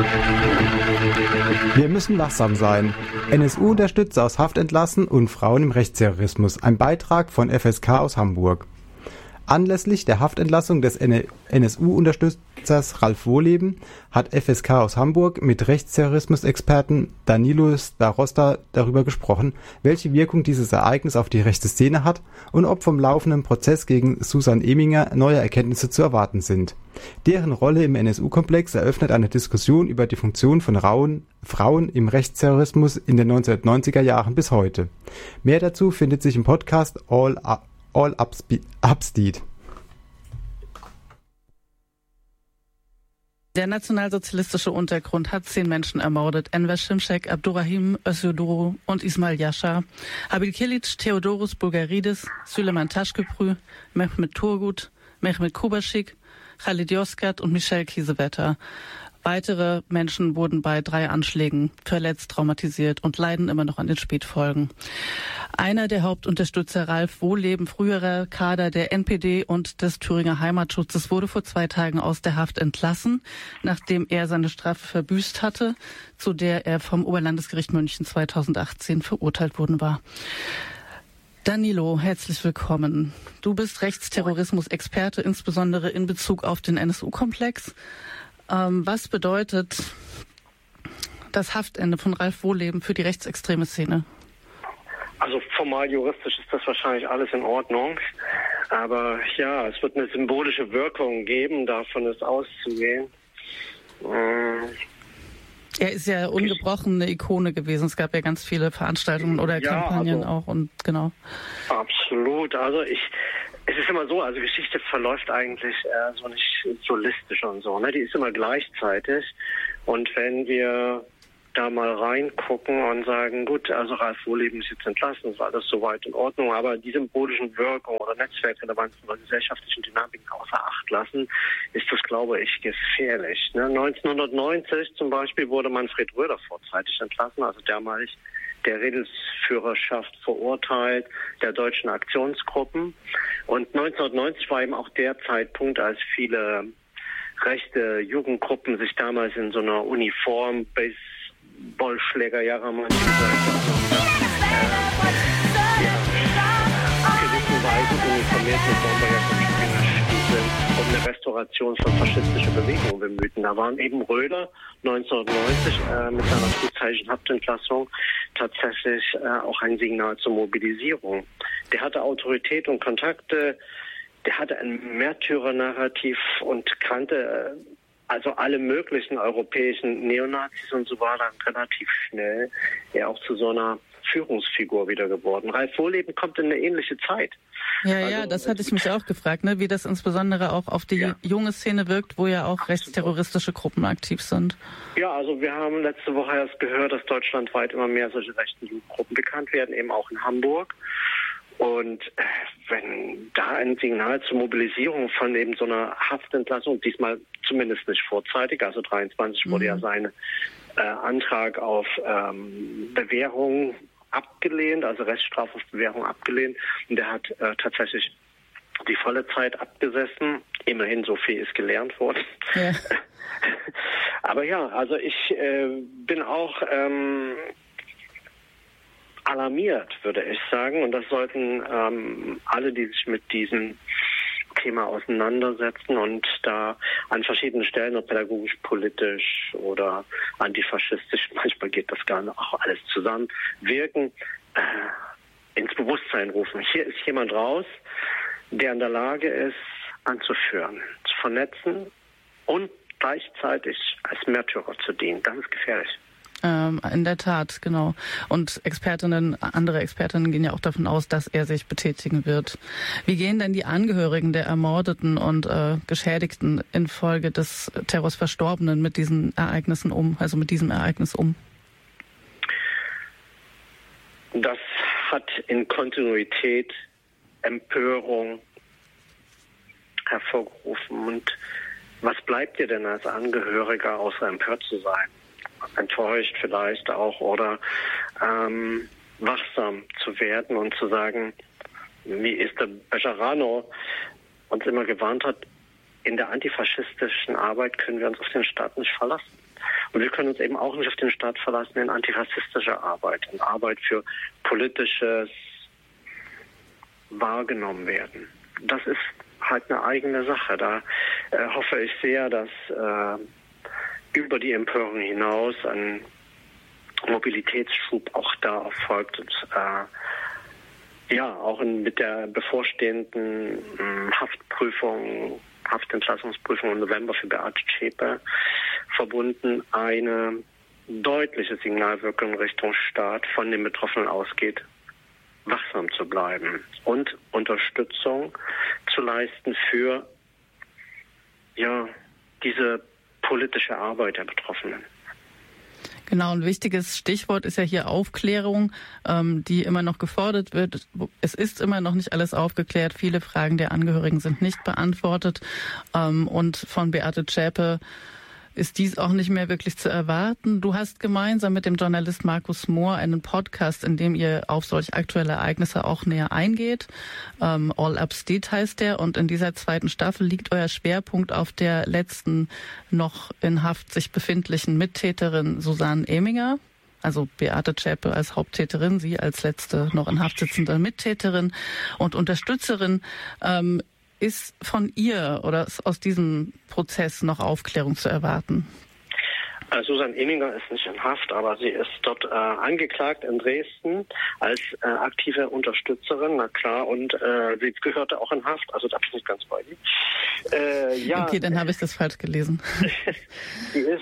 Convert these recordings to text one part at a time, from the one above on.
Wir müssen wachsam sein. NSU-Unterstützer aus Haft entlassen und Frauen im Rechtsterrorismus. Ein Beitrag von FSK aus Hamburg. Anlässlich der Haftentlassung des NSU-Unterstützers Ralf Wohleben hat FSK aus Hamburg mit Rechtsterrorismus-Experten Danilo Starosta darüber gesprochen, welche Wirkung dieses Ereignis auf die rechte Szene hat und ob vom laufenden Prozess gegen Susan Eminger neue Erkenntnisse zu erwarten sind. Deren Rolle im NSU-Komplex eröffnet eine Diskussion über die Funktion von Frauen im Rechtsterrorismus in den 1990er Jahren bis heute. Mehr dazu findet sich im Podcast All Upsteed. Der nationalsozialistische Untergrund hat 10 Menschen ermordet. Enver Şimşek, Abdurrahim Özyurdu und Ismail Yasha. Habil Kilic, Theodoros Bulgaridis, Süleyman Taşköprü, Mehmet Turgut, Mehmet Kubaschik, Khalid Yozgat und Michel Kiesewetter. Weitere Menschen wurden bei 3 Anschlägen verletzt, traumatisiert und leiden immer noch an den Spätfolgen. Einer der Hauptunterstützer, Ralf Wohleben, früherer Kader der NPD und des Thüringer Heimatschutzes, wurde vor 2 Tagen aus der Haft entlassen, nachdem er seine Strafe verbüßt hatte, zu der er vom Oberlandesgericht München 2018 verurteilt worden war. Danilo, herzlich willkommen. Du bist Rechtsterrorismus-Experte, insbesondere in Bezug auf den NSU-Komplex. Was bedeutet das Haftende von Ralf Wohleben für die rechtsextreme Szene? Also formal juristisch ist das wahrscheinlich alles in Ordnung. Aber ja, es wird eine symbolische Wirkung geben, davon ist auszugehen. Er ist ja ungebrochen eine Ikone gewesen. Es gab ja ganz viele Veranstaltungen oder Kampagnen auch und genau. Absolut. Also es ist immer so, also Geschichte verläuft eigentlich so nicht solistisch und so, ne? Die ist immer gleichzeitig. Und wenn wir da mal reingucken und sagen, gut, also Ralf Wohleben ist jetzt entlassen, ist alles soweit in Ordnung, aber die symbolischen Wirkungen oder Netzwerkrelevanzen oder gesellschaftlichen Dynamiken außer Acht lassen, ist das, glaube ich, gefährlich. Ne? 1990 zum Beispiel wurde Manfred Röder vorzeitig entlassen, also dermalig der Redelsführerschaft verurteilt, der deutschen Aktionsgruppen. Und 1990 war eben auch der Zeitpunkt, als viele rechte Jugendgruppen sich damals in so einer Uniform, Baseballschlägerjahre gewissenweise uniformiert mit Bomberjacken um eine Restauration von faschistischer Bewegung bemühten. Da waren eben Röder 1990 mit seiner frühzeitigen Haftentlassung tatsächlich auch ein Signal zur Mobilisierung. Der hatte Autorität und Kontakte, der hatte ein Märtyrer-Narrativ und kannte also alle möglichen europäischen Neonazis und so war dann relativ schnell er auch zu so einer Führungsfigur wieder geworden. Ralf Wohleben kommt in eine ähnliche Zeit. Ja, das hatte ich mich auch gefragt, ne? Wie das insbesondere auch auf die junge Szene wirkt, wo ja auch rechtsterroristische Gruppen aktiv sind. Ja, also wir haben letzte Woche erst gehört, dass deutschlandweit immer mehr solche rechten Jugendgruppen bekannt werden, eben auch in Hamburg. Und wenn da ein Signal zur Mobilisierung von eben so einer Haftentlassung, diesmal zumindest nicht vorzeitig, also 23 wurde ja sein Antrag auf Bewährung abgelehnt, also Reststrafe auf Bewährung abgelehnt. Und der hat tatsächlich die volle Zeit abgesessen. Immerhin so viel ist gelernt worden. Ja. Aber ja, also ich bin auch alarmiert, würde ich sagen. Und das sollten alle, die sich mit diesem Thema auseinandersetzen und da an verschiedenen Stellen, ob pädagogisch, politisch oder antifaschistisch, manchmal geht das gar nicht, auch alles zusammen, wirken, ins Bewusstsein rufen. Hier ist jemand raus, der in der Lage ist, anzuführen, zu vernetzen und gleichzeitig als Märtyrer zu dienen. Das ist gefährlich. In der Tat, genau. Und andere Expertinnen gehen ja auch davon aus, dass er sich betätigen wird. Wie gehen denn die Angehörigen der Ermordeten und Geschädigten infolge des Terrors Verstorbenen mit diesen Ereignissen mit diesem Ereignis um? Das hat in Kontinuität Empörung hervorgerufen. Und was bleibt dir denn als Angehöriger, außer empört zu sein? Enttäuscht vielleicht auch oder wachsam zu werden und zu sagen, wie Esther Bejarano uns immer gewarnt hat, in der antifaschistischen Arbeit können wir uns auf den Staat nicht verlassen. Und wir können uns eben auch nicht auf den Staat verlassen in antirassistische Arbeit, in Arbeit für politisches wahrgenommen werden. Das ist halt eine eigene Sache. Da hoffe ich sehr, dass über die Empörung hinaus ein Mobilitätsschub auch da erfolgt und auch mit der bevorstehenden Haftentlassungsprüfung im November für Beate Zschäpe verbunden eine deutliche Signalwirkung Richtung Staat von den Betroffenen ausgeht, wachsam zu bleiben und Unterstützung zu leisten für diese politische Arbeit der Betroffenen. Genau, ein wichtiges Stichwort ist ja hier Aufklärung, die immer noch gefordert wird. Es ist immer noch nicht alles aufgeklärt. Viele Fragen der Angehörigen sind nicht beantwortet. Und von Beate Zschäpe ist dies auch nicht mehr wirklich zu erwarten. Du hast gemeinsam mit dem Journalist Markus Mohr einen Podcast, in dem ihr auf solch aktuelle Ereignisse auch näher eingeht. All Up State heißt der. Und in dieser 2. Staffel liegt euer Schwerpunkt auf der letzten noch in Haft sich befindlichen Mittäterin Susanne Eminger. Also Beate Zschäpe als Haupttäterin, sie als letzte noch in Haft sitzende Mittäterin und Unterstützerin. Ist von ihr oder aus diesem Prozess noch Aufklärung zu erwarten? Susanne Eminger ist nicht in Haft, aber sie ist dort angeklagt in Dresden als aktive Unterstützerin, na klar, und sie gehörte auch in Haft, also da bin ich nicht ganz bei ihr. Okay, dann habe ich das falsch gelesen. Sie ist,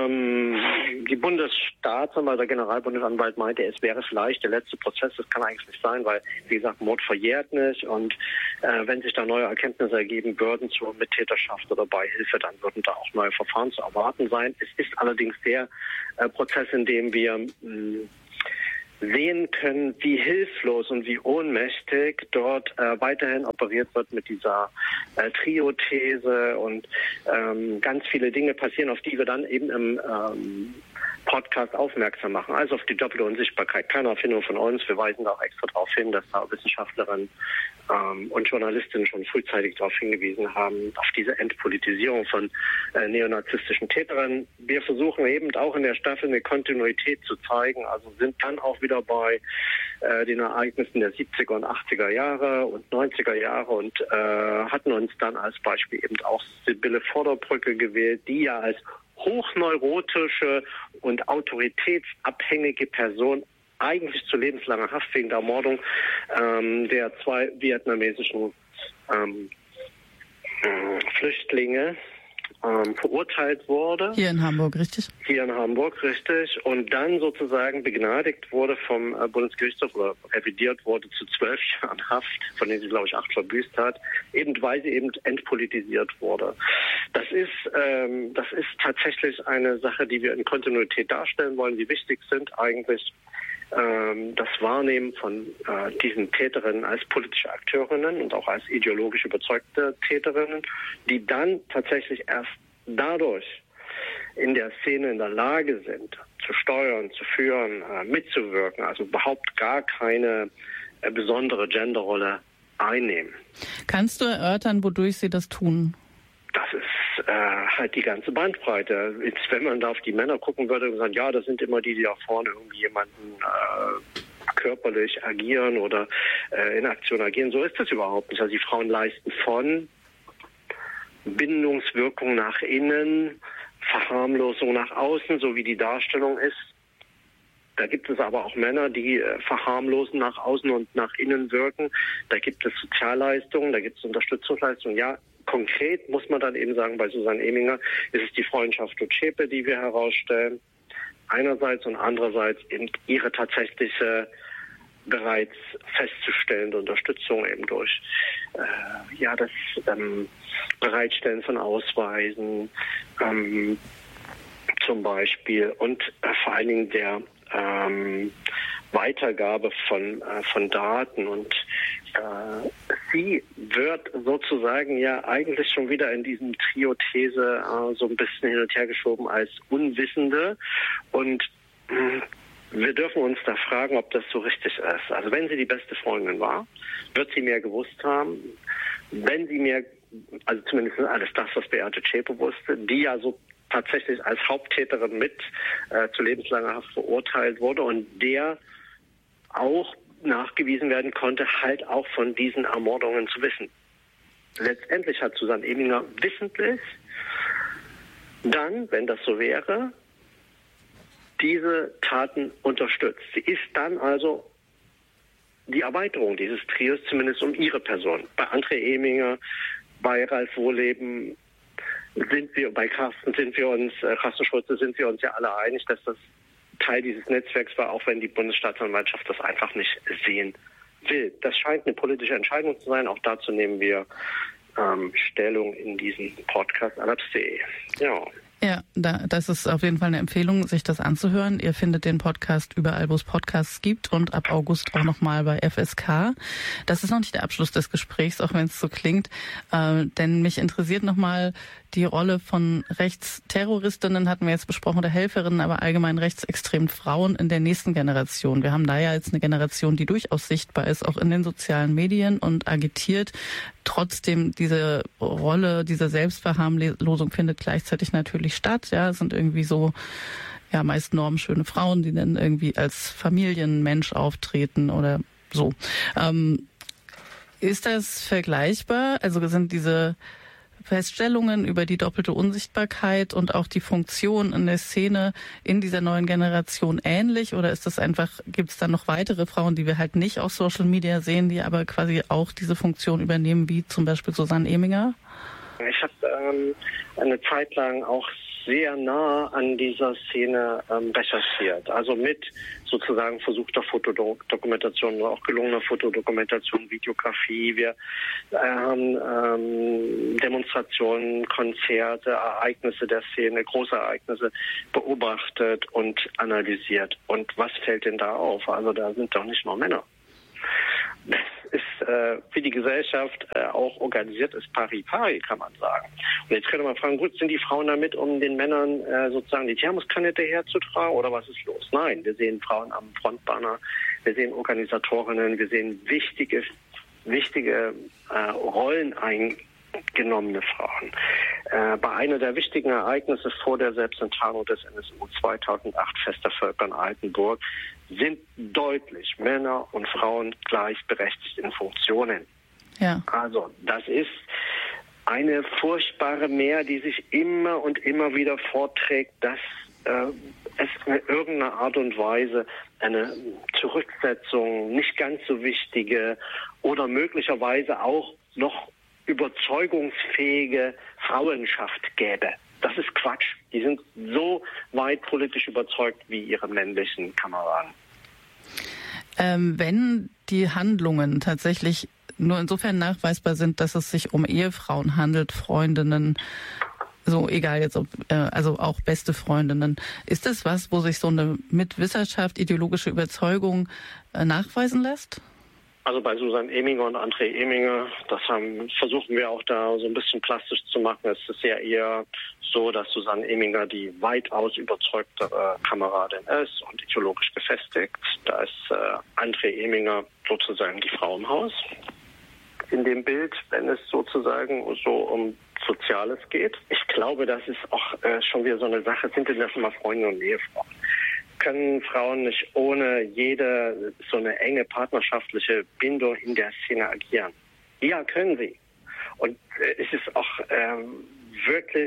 die Bundesstaatsanwalt, der Generalbundesanwalt meinte, es wäre vielleicht der letzte Prozess, das kann eigentlich nicht sein, weil, wie gesagt, Mord verjährt nicht und wenn sich da neue Erkenntnisse ergeben würden zur Mittäterschaft oder Beihilfe, dann würden da auch neue Verfahren zu erwarten sein. Es ist allerdings der Prozess, in dem wir sehen können, wie hilflos und wie ohnmächtig dort weiterhin operiert wird mit dieser Trio-These und ganz viele Dinge passieren, auf die wir dann eben im Podcast aufmerksam machen, also auf die doppelte Unsichtbarkeit. Keine Erfindung von uns. Wir weisen da auch extra darauf hin, dass da Wissenschaftlerinnen und Journalistinnen schon frühzeitig darauf hingewiesen haben, auf diese Entpolitisierung von neonazistischen Täterinnen. Wir versuchen eben auch in der Staffel eine Kontinuität zu zeigen, also sind dann auch wieder bei den Ereignissen der 70er und 80er Jahre und 90er Jahre und hatten uns dann als Beispiel eben auch Sibylle Vorderbrücke gewählt, die ja als hochneurotische und autoritätsabhängige Person eigentlich zu lebenslanger Haft wegen der Ermordung der 2 vietnamesischen Flüchtlinge verurteilt wurde. Hier in Hamburg, richtig? Hier in Hamburg, richtig. Und dann sozusagen begnadigt wurde vom Bundesgerichtshof oder revidiert wurde zu 12 Jahren Haft, von denen sie, glaube ich, 8 verbüßt hat, eben weil sie eben entpolitisiert wurde. Das ist tatsächlich eine Sache, die wir in Kontinuität darstellen wollen, die wichtig sind eigentlich. Das Wahrnehmen von diesen Täterinnen als politische Akteurinnen und auch als ideologisch überzeugte Täterinnen, die dann tatsächlich erst dadurch in der Szene in der Lage sind, zu steuern, zu führen, mitzuwirken, also überhaupt gar keine besondere Genderrolle einnehmen. Kannst du erörtern, wodurch sie das tun? Das ist halt die ganze Bandbreite. Jetzt, wenn man da auf die Männer gucken würde und sagen, ja, das sind immer die da vorne irgendwie jemanden körperlich agieren oder in Aktion agieren. So ist das überhaupt nicht. Also die Frauen leisten von Bindungswirkung nach innen, Verharmlosung nach außen, so wie die Darstellung ist. Da gibt es aber auch Männer, die verharmlosen nach außen und nach innen wirken. Da gibt es Sozialleistungen, da gibt es Unterstützungsleistungen. Ja, konkret muss man dann eben sagen, bei Susanne Eminger ist es die Freundschaft mit Zschäpe, die wir herausstellen. Einerseits und andererseits eben ihre tatsächliche bereits festzustellende Unterstützung eben durch das Bereitstellen von Ausweisen zum Beispiel und vor allen Dingen der Weitergabe von Daten und sie wird sozusagen ja eigentlich schon wieder in diesem Trio-These so ein bisschen hin und her geschoben als Unwissende und wir dürfen uns da fragen, ob das so richtig ist. Also wenn sie die beste Freundin war, wird sie mehr gewusst haben. Wenn sie mehr, also zumindest alles das, was Beate Zschäpe wusste, die ja so tatsächlich als Haupttäterin mit zu lebenslanger Haft verurteilt wurde und der auch nachgewiesen werden konnte, halt auch von diesen Ermordungen zu wissen. Letztendlich hat Susanne Eminger wissentlich dann, wenn das so wäre, diese Taten unterstützt. Sie ist dann also die Erweiterung dieses Trios, zumindest um ihre Person. Bei André Eminger, bei Ralf Wohleben bei Carsten Schulze sind wir uns ja alle einig, dass das Teil dieses Netzwerks war, auch wenn die Bundesstaatsanwaltschaft das einfach nicht sehen will. Das scheint eine politische Entscheidung zu sein. Auch dazu nehmen wir Stellung in diesem Podcast alapse. Ja. Ja, das ist auf jeden Fall eine Empfehlung, sich das anzuhören. Ihr findet den Podcast überall, wo es Podcasts gibt und ab August auch nochmal bei FSK. Das ist noch nicht der Abschluss des Gesprächs, auch wenn es so klingt, denn mich interessiert nochmal die Rolle von Rechtsterroristinnen, hatten wir jetzt besprochen, oder Helferinnen, aber allgemein rechtsextremen Frauen in der nächsten Generation. Wir haben da ja jetzt eine Generation, die durchaus sichtbar ist, auch in den sozialen Medien und agitiert. Trotzdem diese Rolle, diese Selbstverharmlosung findet gleichzeitig natürlich statt. Ja, es sind irgendwie so, ja, meist normschöne Frauen, die dann irgendwie als Familienmensch auftreten oder so. Ist das vergleichbar? Also sind diese Feststellungen über die doppelte Unsichtbarkeit und auch die Funktion in der Szene in dieser neuen Generation ähnlich, oder ist das einfach, gibt es dann noch weitere Frauen, die wir halt nicht auf Social Media sehen, die aber quasi auch diese Funktion übernehmen, wie zum Beispiel Susanne Eminger? Ich habe eine Zeit lang auch sehr nah an dieser Szene recherchiert. Also mit sozusagen versuchter Fotodokumentation oder auch gelungener Fotodokumentation, Videografie. Wir haben Demonstrationen, Konzerte, Ereignisse der Szene, große Ereignisse beobachtet und analysiert. Und was fällt denn da auf? Also da sind doch nicht nur Männer. Das ist, wie die Gesellschaft auch organisiert ist, pari-pari, kann man sagen. Und jetzt könnte man fragen, gut, sind die Frauen damit, um den Männern sozusagen die Thermoskanne hinterherzutragen, oder was ist los? Nein, wir sehen Frauen am Frontbanner, wir sehen Organisatorinnen, wir sehen wichtige Rollen eingenommene Frauen. Bei einer der wichtigen Ereignisse vor der Selbstenttarnung des NSU 2008, Fest der Völker in Altenburg, sind deutlich Männer und Frauen gleichberechtigt in Funktionen. Ja. Also das ist eine furchtbare Mehr, die sich immer und immer wieder vorträgt, dass es in irgendeiner Art und Weise eine Zurücksetzung, nicht ganz so wichtige oder möglicherweise auch noch überzeugungsfähige Frauenschaft gäbe. Das ist Quatsch. Die sind so weit politisch überzeugt wie ihre männlichen Kameraden. Wenn die Handlungen tatsächlich nur insofern nachweisbar sind, dass es sich um Ehefrauen handelt, Freundinnen, so egal jetzt ob, also auch beste Freundinnen, ist das was, wo sich so eine mit Wissenschaft, ideologische Überzeugung nachweisen lässt? Also bei Susanne Eminger und André Eminger, versuchen wir auch da so ein bisschen plastisch zu machen. Es ist ja eher so, dass Susanne Eminger die weitaus überzeugtere Kameradin ist und ideologisch gefestigt. Da ist André Eminger sozusagen die Frau im Haus. In dem Bild, wenn es sozusagen so um Soziales geht. Ich glaube, das ist auch schon wieder so eine Sache, sind denn das immer Freunde und Ehefrauen? Können Frauen nicht ohne jede so eine enge partnerschaftliche Bindung in der Szene agieren? Ja, können sie. Und es ist auch wirklich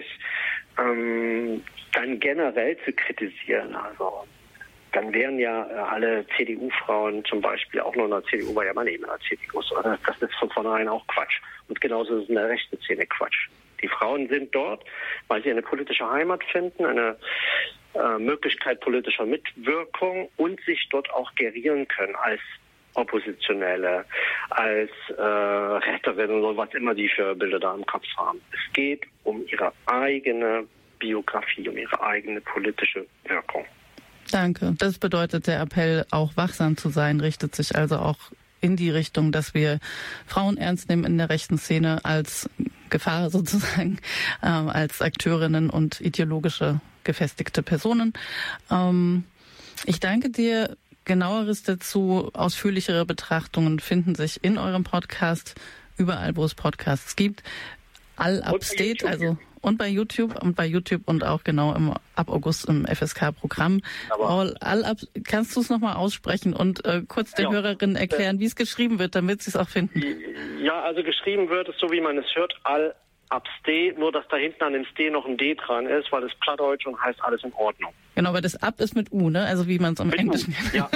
dann generell zu kritisieren. Also dann wären ja alle CDU-Frauen zum Beispiel, auch nur in der CDU, weil ja man eben in der CDU ist. Das ist von vornherein auch Quatsch. Und genauso ist es in der rechten Szene Quatsch. Die Frauen sind dort, weil sie eine politische Heimat finden, eine Möglichkeit politischer Mitwirkung und sich dort auch gerieren können als Oppositionelle, als Retterinnen oder was immer die für Bilder da im Kopf haben. Es geht um ihre eigene Biografie, um ihre eigene politische Wirkung. Danke. Das bedeutet, der Appell, auch wachsam zu sein, richtet sich also auch in die Richtung, dass wir Frauen ernst nehmen in der rechten Szene als Gefahr sozusagen, als Akteurinnen und ideologische gefestigte Personen. Ich danke dir. Genaueres dazu, ausführlichere Betrachtungen finden sich in eurem Podcast, überall, wo es Podcasts gibt. All Upstate, also und bei YouTube und auch genau ab August im FSK-Programm. Kannst du es nochmal aussprechen und kurz den Hörerinnen erklären, wie es geschrieben wird, damit sie es auch finden? Ja, also geschrieben wird es so, wie man es hört, Al-Abste, nur dass da hinten an dem Ste noch ein D dran ist, weil es Plattdeutsch und heißt alles in Ordnung. Genau, weil das Ab ist mit U, ne? Also wie man es im Englischen... Ja,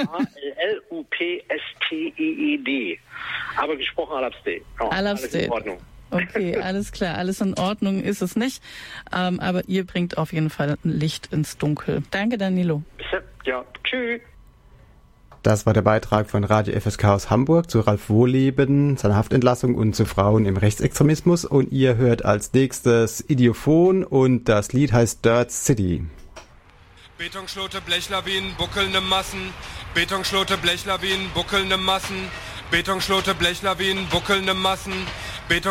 A-L-L-U-P-S-T-E-E-D. Aber gesprochen Al-Abste. Ja, alles in Ordnung. Okay, alles klar, alles in Ordnung ist es nicht. Aber ihr bringt auf jeden Fall ein Licht ins Dunkel. Danke, Danilo. Ja, tschüss. Das war der Beitrag von Radio FSK aus Hamburg zu Ralf Wohleben, seiner Haftentlassung und zu Frauen im Rechtsextremismus. Und ihr hört als nächstes Idiophon und das Lied heißt Dirt City. Betonschlote, Blechlawinen, buckelnde Massen. Betonschlote, Blechlawinen, buckelnde Massen. Betonschlote, Blechlawinen, buckelnde Massen.